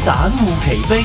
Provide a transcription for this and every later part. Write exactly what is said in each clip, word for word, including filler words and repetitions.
散戶奇兵。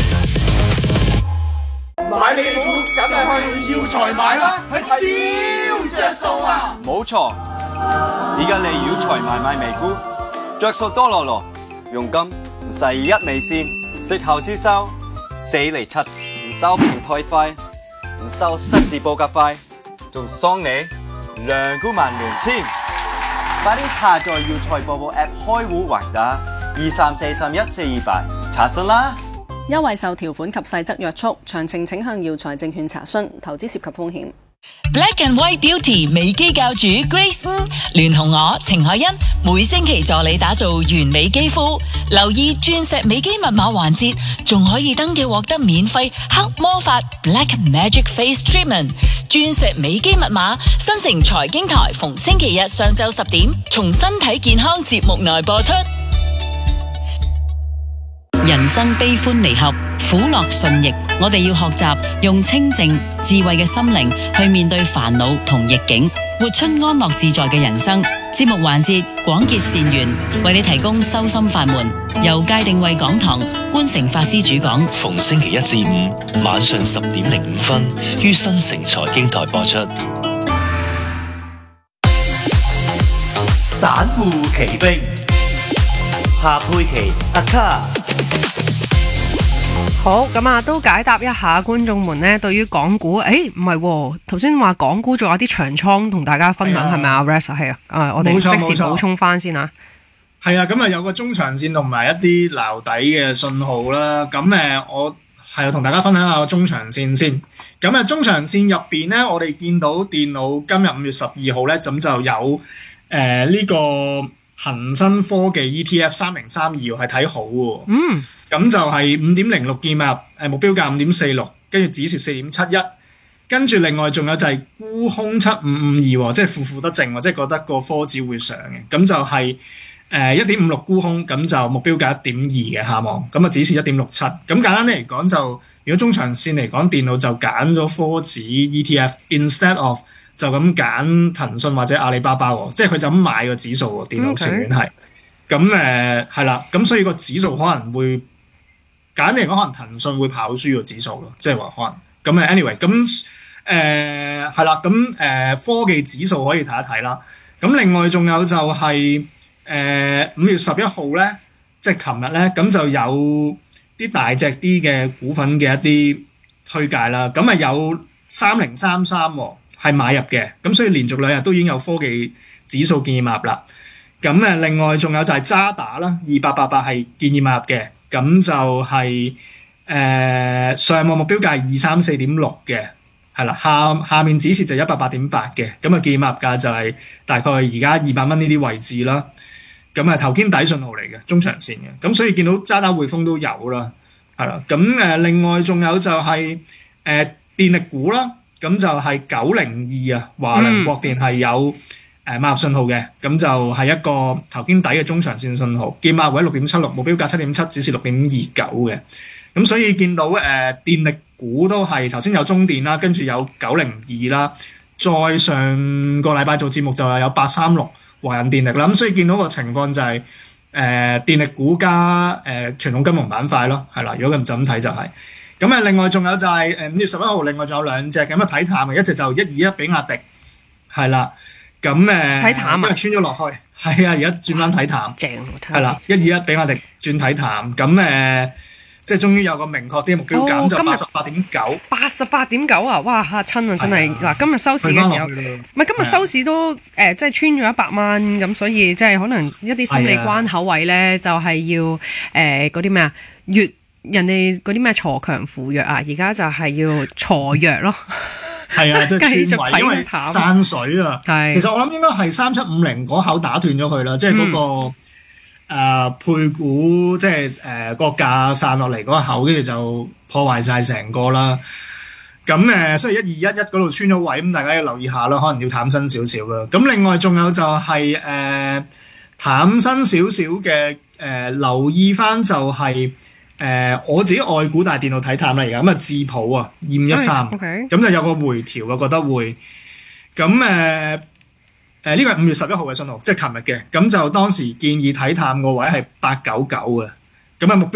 買美股梗係去耀才買啦，係超着數啊！ 冇錯，而家嚟耀才買買美股，着數多落落，佣金唔使一味先，息後之收四厘七，唔收平台費，唔收失字報價費，仲送你兩股萬元添！快啲下載耀才播報 App 開戶還打二三四三一四二八查詢啦！ 優惠受條款及細則約束，詳情請向耀才證券查詢。投資涉及風險。 Black and White Beauty 美肌教主 Grace 嗯聯同我程海欣，每星期助你打造完美肌膚。留意鑽石美肌密碼環節，仲可以登記獲得免費黑魔法 Black Magic Face Treatment。鑽石美肌密碼新城財經台逢星期日上晝十點，從身體健康節目內播出。人生悲歡離合，苦樂順逆，我哋要學習用清靜智慧嘅心靈去面對煩惱同逆境，活出安樂自在嘅人生。節目環節廣結善緣，為你提供修心法門，由界定慧講堂觀誠法師主講， 逢星期一至五晚上十點零五分於新城財經台播出。 散戶奇兵，夏佩琪阿卡。 好，咁啊，都解答一下觀眾們呢對於港股，誒唔係，頭先話港股仲有啲長倉同大家分享係咪啊 ？Res 係啊，啊我哋即時補充翻先啊。 係啊，咁啊有個中長線同埋一啲撈底嘅信號啦。咁誒，我係同大家分享下個中長線先。咁啊，中長線入邊咧，我哋見到電腦今日五月十二號咧，咁就有誒呢、呃這個恒生科技 E T F 三零三二係睇好喎。嗯。咁就係五點零六見入，誒目標價五點四六，跟住止蝕四點七一，跟住另外仲有就係沽空七五五二，即係負負得正，即係覺得個科指會上嘅，咁就係誒一點五六沽空，咁就目標價一點二嘅下望，咁啊止蝕一點六七，咁簡單啲嚟講就，如果中長線嚟講，電腦就揀咗科指 E T F，instead of 就咁揀騰訊或者阿里巴巴喎，即係佢就咁買個指數喎，電腦成員係，咁誒係啦，咁所以個指數可能會。簡單嚟講，可能騰訊會跑輸個指數咯，即係話可能咁誒。anyway，咁誒係啦，咁誒、呃、科技指數可以睇一睇啦。咁另外仲有就係誒五月十一號咧，即係琴日咧，咁就有啲大隻啲嘅股份嘅一啲推介啦。咁啊有三零三三係買入嘅，咁所以連續兩日都已經有科技指數建議買入啦。咁誒另外仲有就係渣打啦，二八八八係建議買入嘅。咁就係、是、誒、呃、上望目標價係二三四點六嘅，係啦，下下面止蝕就一百八點八嘅，咁啊建議買入價就係大概而家二百蚊呢啲位置啦。咁啊頭肩底信號嚟嘅，中長線嘅，咁所以見到渣打匯豐都有啦，係啦。咁誒、呃、另外仲有就係、是、誒、呃、電力股啦，咁就係九零二啊，華能國電係有。誒買入信號嘅，咁就係一個頭肩底嘅中長線信號，見買位六點七六，目標價七點七，指示六點二九嘅。咁所以見到誒、呃、電力股都係頭先有中電啦，跟住有九零二啦，再上個禮拜做節目就係有八三六華潤電力啦。咁所以見到個情況就係、是、誒、呃、電力股加誒、呃、傳統金融板塊咯，係啦。如果咁就咁睇就係、是。咁啊，另外仲有就係誒五月十一號，另外仲有兩隻咁啊睇淡嘅，一隻就一二一比亞迪，係啦。咁誒，睇淡啊，因為穿咗落去，係啊，而家轉翻睇淡，正係啦，一二一比亞迪轉睇淡，咁誒，即係終於有個明確啲目標價，就八十八點九，八十八點九啊！哇嚇親啊，真係嗱，今日收市嘅時候，唔係今日收市都誒，即係穿咗一百蚊，咁所以即係可能一啲心理關口位咧，就係要誒嗰啲咩啊，越人哋嗰啲咩鋤強扶弱啊，而家就係要鋤弱咯。係啊，即係穿位，因為散水啊。其實我諗應該係三七五零嗰口打斷咗佢啦，即係嗰個誒、嗯呃、配股，即係誒個價散落嚟嗰口，跟住就破壞晒成個啦。咁誒、呃，所以一二一一嗰度穿咗位，咁大家要留意下啦，可能要淡身少少啦。咁另外仲有就係、是、誒、呃、淡身少少嘅誒，留意翻就係、是。誒、呃、我自己外股大電腦睇淡啦，而家咁啊智普啊二五一三，咁就有個回調啊，覺得會咁誒誒呢個係五月十一號嘅信號，即係琴日嘅，咁就當時建議睇淡個位係八九九嘅，咁啊目標。